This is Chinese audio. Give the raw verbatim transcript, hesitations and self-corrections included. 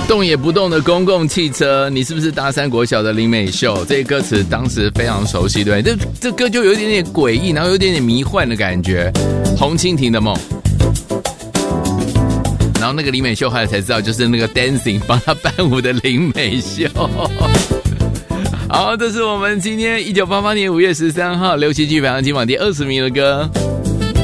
动也不动的公共汽车，你是不是大山国小的林美秀？这个歌词当时非常熟悉，对不对？这这歌就有一点点诡异，然后有一点点迷幻的感觉。红蜻蜓的梦，然后那个林美秀后来才知道，就是那个 dancing 帮她伴舞的林美秀。好，这是我们今天一九八八年五月十三号流行剧排行金榜第二十名的歌。